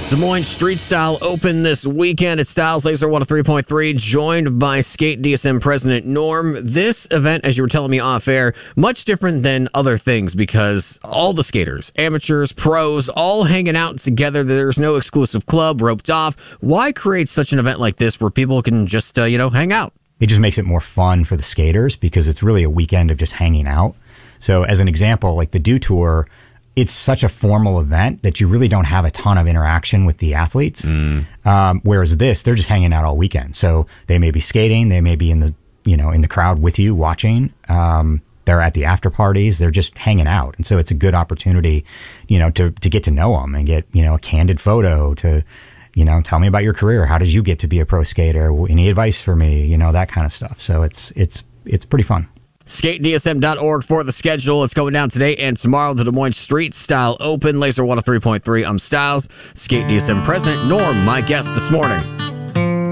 Des Moines Street Style Open this weekend at Styles Laser 103.3, joined by Skate DSM President Norm. This event, as you were telling me off air, much different than other things because all the skaters, amateurs, pros, all hanging out together. There's no exclusive club roped off. Why create such an event like this where people can just, hang out? It just makes it more fun for the skaters because it's really a weekend of just hanging out. So as an example, like the Dew Tour, it's such a formal event that you really don't have a ton of interaction with the athletes. Whereas this, they're just hanging out all weekend. So they may be skating, they may be in the crowd with you watching. They're at the after parties, they're just hanging out. And so it's a good opportunity, to get to know them and get, a candid photo to, tell me about your career. How did you get to be a pro skater? Any advice for me? That kind of stuff. So it's pretty fun. SkateDSM.org for the schedule. It's going down today and tomorrow. The Des Moines Street Style Open. Laser 103.3. I'm Styles. Skate DSM President Norm, my guest this morning.